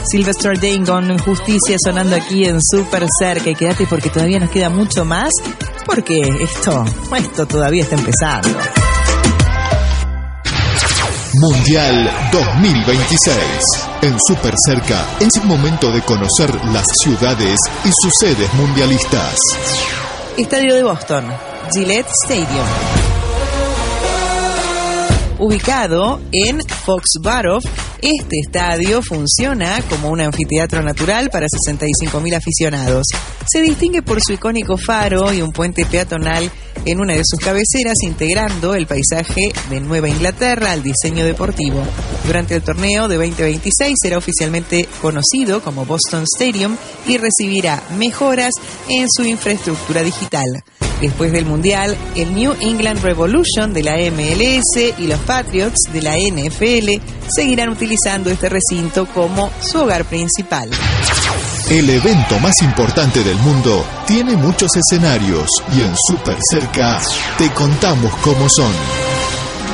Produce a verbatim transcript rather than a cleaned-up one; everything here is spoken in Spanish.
Sylvester Dane con Justicia sonando aquí en Super Cerca. Y quédate porque todavía nos queda mucho más, porque esto, esto todavía está empezando. Mundial dos mil veintiséis. En Super Cerca es momento de conocer las ciudades y sus sedes mundialistas. Estadio de Boston, Gillette Stadium. Ubicado en Foxborough, este estadio funciona como un anfiteatro natural para sesenta y cinco mil aficionados. Se distingue por su icónico faro y un puente peatonal en una de sus cabeceras, integrando el paisaje de Nueva Inglaterra al diseño deportivo. Durante el torneo de veinte veintiséis será oficialmente conocido como Boston Stadium y recibirá mejoras en su infraestructura digital. Después del Mundial, el New England Revolution de la M L S y los Patriots de la N F L seguirán utilizando este recinto como su hogar principal. El evento más importante del mundo tiene muchos escenarios y en Super Cerca te contamos cómo son.